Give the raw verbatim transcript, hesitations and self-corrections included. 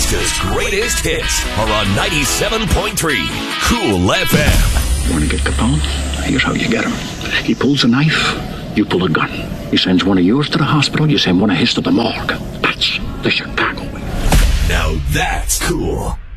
Arizona's greatest hits are on ninety-seven point three Cool F M. You want to get Capone? Here's how you get him. He pulls a knife, you pull a gun. He sends one of yours to the hospital, you send one of his to the morgue. That's the Chicago way. Now that's cool.